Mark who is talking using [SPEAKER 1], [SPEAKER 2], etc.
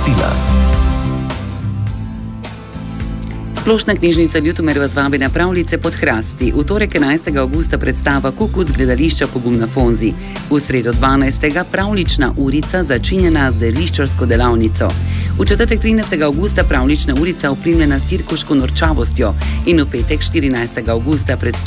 [SPEAKER 1] obvestila.
[SPEAKER 2] Splošna knjižnica Ljutomer vas vabi na pravljice pod hrasti. V torek 11. avgusta predstava Kukuc gledališča Pogum na Fonzi. V sredo 12. pravlična urica začinjena z liščarsko delavnico. V četrtek 13. avgusta pravlična urica opremljena s cirkuško norčavostjo in v petek 14. avgusta predstava